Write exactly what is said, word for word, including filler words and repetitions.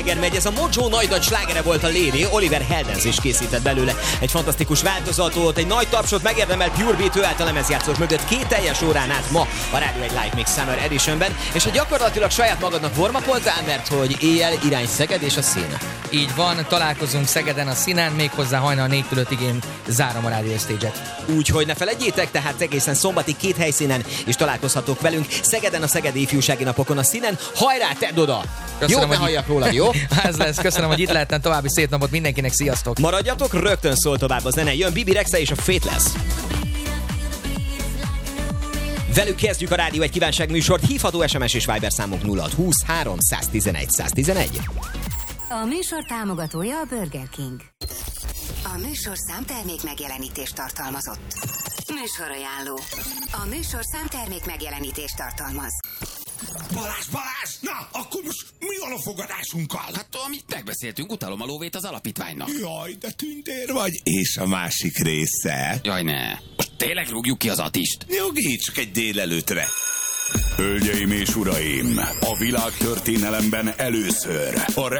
Igen, megy, ez a Mojo nagy nagy slágere volt a Lady, Oliver Heldens is készített belőle egy fantasztikus változatot, egy nagy tapsot megérdemel Pure Beat, ő által lemezjátszók mögött két teljes órán át ma a Rádió egy Live Mix Summer Editionben, és hogy gyakorlatilag saját magadnak warmapoltál, mert hogy éjjel irány Szeged és a szín. Így van, találkozunk Szegeden a színen, méghozzá hajnal négytől ötig én zárom a Radio Stage-et. Úgyhogy ne felejtjétek, tehát egészen szombati két helyszínen is találkozhatok velünk, Szegeden a Szegedi Ifjúsági Napokon a színen. Hajrá, tedd oda! Jó, ne halljak róla, jó? Ez lesz, köszönöm, hogy itt lehettem, további szép napot mindenkinek, sziasztok! Maradjatok, rögtön szól tovább a zene, jön Bibi Rexa és a Fateless. Velük kezdjük a Rádió egy kívánság műsort, hívható es em es és Viber számunk nulla húsz három száztizenegy száztizenegy. A műsor támogatója a Burger King. A műsorszám termék megjelenítést tartalmazott. Műsorajánló. A műsorszám termék megjelenítést tartalmaz. Balázs, Balázs! Na, akkor most mi van a fogadásunkkal? Hát amit megbeszéltünk, utalom a lóvét az alapítványnak. Jaj, de tündér vagy. És a másik része? Jaj, ne. Most tényleg rúgjuk ki az Attist? Nyugi, csak egy délelőtre. Hölgyeim és uraim, a világtörténelemben először a